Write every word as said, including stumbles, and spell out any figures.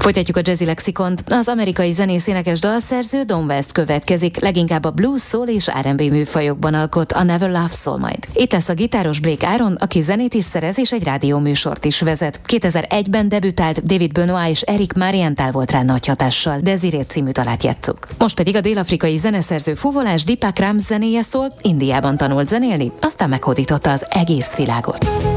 Folytatjuk a Jazzy Lexikont. Az amerikai zenész énekes dalszerző Don West következik, leginkább a blues, soul és er and bé műfajokban alkot, a Never Love Soul majd. Itt lesz a gitáros Blake Aaron, aki zenét is szerez és egy rádióműsort is vezet. kétezer-egyben debütált, David Benoit és Eric Marienthal volt rá nagy hatással, Desiree című dalát játsszuk. Most pedig a dél-afrikai zeneszerző fuvolás Deepak Ram zenéje szól, Indiában tanult zenélni, aztán meghódította az egész világot.